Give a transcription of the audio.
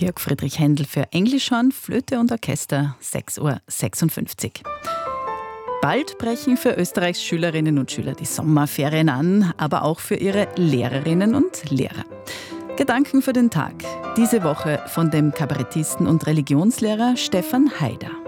Georg Friedrich Händel für Englischhorn, Flöte und Orchester, 6:56 Uhr. Bald brechen für Österreichs Schülerinnen und Schüler die Sommerferien an, aber auch für ihre Lehrerinnen und Lehrer. Gedanken für den Tag. Diese Woche von dem Kabarettisten und Religionslehrer Stefan Haider.